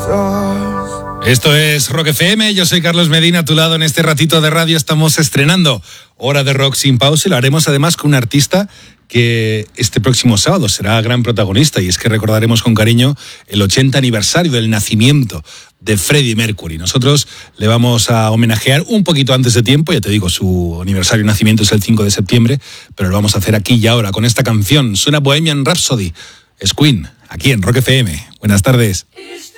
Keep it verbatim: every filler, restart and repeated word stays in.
Esto es Rock F M, yo soy Carlos Medina, a tu lado en este ratito de radio estamos estrenando Hora de Rock sin pausa y lo haremos además con un artista que este próximo sábado será gran protagonista y es que recordaremos con cariño el ochenta aniversario del nacimiento de Freddie Mercury. Nosotros le vamos a homenajear un poquito antes de tiempo, ya te digo, su aniversario de nacimiento es el cinco de septiembre, pero lo vamos a hacer aquí y ahora con esta canción, suena Bohemian Rhapsody, es Queen, aquí en Rock F M. Buenas tardes.